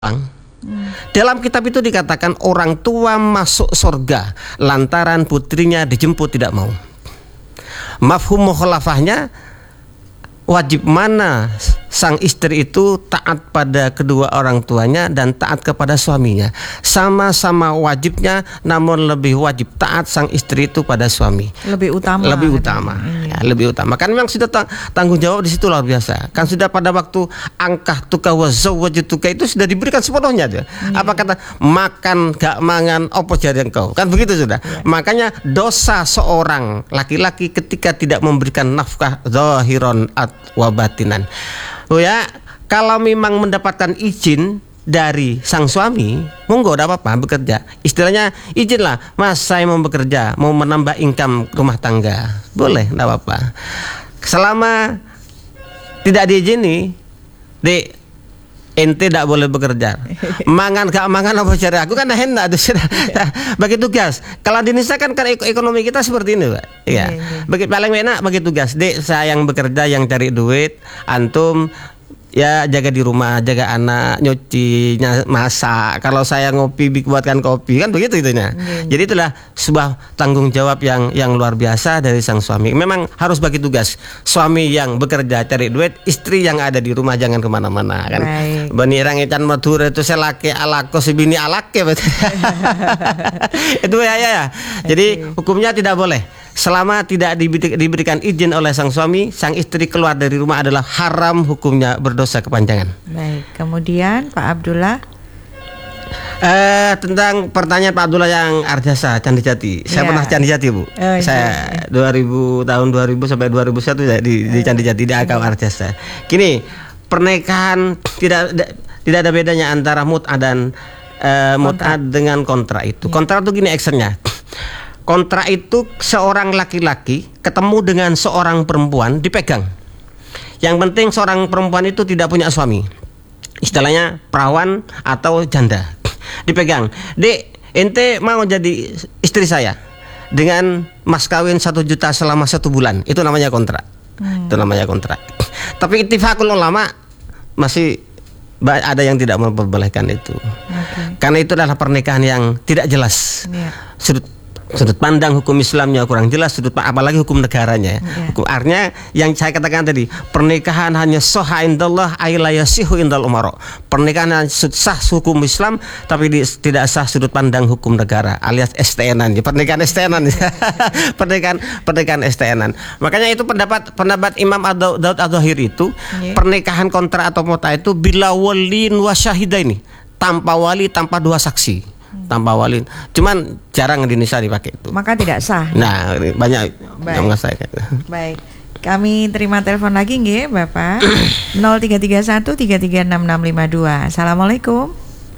Dalam kitab itu dikatakan orang tua masuk surga lantaran putrinya dijemput tidak mau. Mafhum mukhalafahnya, wajib mana sang istri itu taat pada kedua orang tuanya dan taat kepada suaminya. Sama-sama wajibnya, namun lebih wajib taat sang istri itu pada suami. Lebih utama. Lebih utama. Ya, lebih utama. Kan memang sudah tanggung jawab di situ luar biasa. Kan sudah pada waktu angkah tuka wa zawwajtuka itu sudah diberikan sepenuhnya dia. Apa kata makan gak mangan opo jadi engkau. Kan begitu sudah. Makanya dosa seorang laki-laki ketika tidak memberikan nafkah zahiron wa batinan. Oh ya, kalau memang mendapatkan izin dari sang suami, monggo tidak apa-apa bekerja. Istilahnya izinlah, Mas saya mau bekerja, mau menambah income rumah tangga, boleh, tidak apa-apa. Selama tidak diizini, dek, ente tidak boleh bekerja. Mangan gak mangan apa cari aku kan hendak bagi tugas. Kalau di Indonesia kan ekonomi kita seperti ini, Pak. Iya. Bagi paling enak bagi tugas. Dek, saya yang bekerja yang cari duit, antum ya jaga di rumah, jaga anak, nyuci, masak. Kalau saya ngopi buatkan kopi, kan begitu itunya. Jadi itulah sebuah tanggung jawab yang luar biasa dari sang suami. Memang harus bagi tugas. Suami yang bekerja cari duit, istri yang ada di rumah jangan kemana-mana kan. Benirang ikan madura itu selake alako sebini alake. Itu ya. Jadi hukumnya tidak boleh. Selama tidak diberikan izin oleh sang suami, sang istri keluar dari rumah adalah haram, hukumnya berdosa kepanjangan. Baik, kemudian Pak Abdullah. Tentang pertanyaan Pak Abdullah yang Arjasa Candi Jati. Saya pernah Candi Jati, Bu. Saya 2000 tahun 2000 sampai 2001 di Candi Jati di Akau Arjasa. Gini, pernikahan tidak ada bedanya antara mut'ah dan mut'ah dengan kontrak itu. Kontrak itu gini actionnya. Kontrak itu seorang laki-laki ketemu dengan seorang perempuan dipegang. Yang penting seorang perempuan itu tidak punya suami. Istilahnya perawan atau janda. Dipegang. Dek, ente mau jadi istri saya dengan mas kawin 1 juta selama 1 bulan. Itu namanya kontrak. Itu namanya kontrak. Tapi ittifaqul ulama masih ada yang tidak memperbolehkan itu. Karena itu adalah pernikahan yang tidak jelas. Sudut pandang hukum Islamnya kurang jelas, apalagi hukum negaranya. Hukum artinya yang saya katakan tadi, pernikahan hanya sahha indallah ay la yasihu indal umara. Pernikahan sah hukum Islam tapi tidak sah sudut pandang hukum negara, alias STN-an. Pernikahan STN-an. pernikahan STN-an. Makanya itu pendapat Imam Daud Adz-Dzahiri itu, pernikahan kontrak atau mut'ah itu bila walin wa syahidaini, tanpa wali, tanpa 2 saksi. Tanpa wali, cuman jarang di Indonesia dipakai itu. Maka tidak sah. Nah, banyak yang nggak sah. Baik, kami terima telepon lagi nggih, Bapak. 0331336652. Assalamualaikum.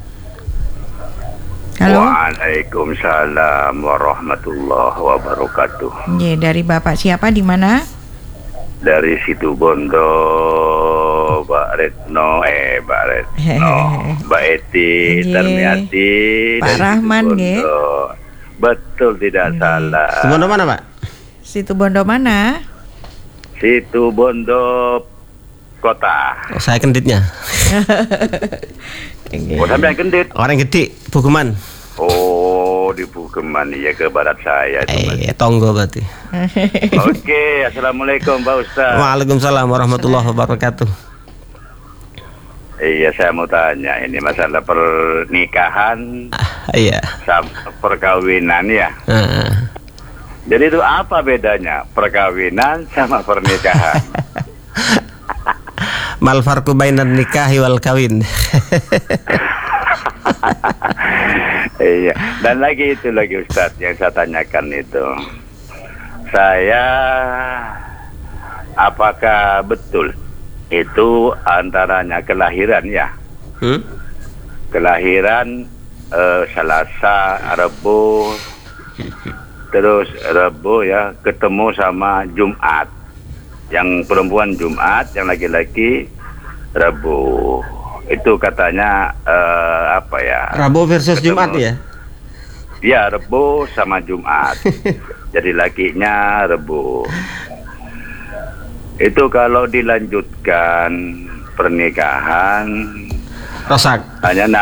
Halo. Waalaikumsalam warahmatullahi wabarakatuh. Nggih, dari Bapak siapa di mana? Dari Situbondo, Mbak Retno, Mbak Eti, Tarmiati, Pak Rahman, nggih. Betul, tidak salah. Situbondo mana, Pak? Situbondo mana? Situbondo kota. Oh, saya kenditnya. Oh, sampai kendit. Orang gede, Bukuman. Oh, di Bukeman ya, ke barat saya. Tonggo berarti. Oke, assalamualaikum Pak Ustaz. Waalaikumsalam warahmatullahi wabarakatuh. Iya, saya mau tanya ini masalah pernikahan, iya, sama perkawinan ya. Jadi itu apa bedanya perkawinan sama pernikahan? Mal farqu bainan nikahi wal kawin. Iya, dan lagi Ustadz yang saya tanyakan itu, saya apakah betul itu antaranya kelahiran ya? Kelahiran Selasa, Rabu, terus Rabu ya ketemu sama Jumat, yang perempuan Jumat, yang laki-laki Rabu. Itu katanya apa ya? Rabu versus ketemu, Jumat ya? Ya, Rabu sama Jumat. Jadi lakinya Rabu. Itu kalau dilanjutkan pernikahan Rosak. Hanya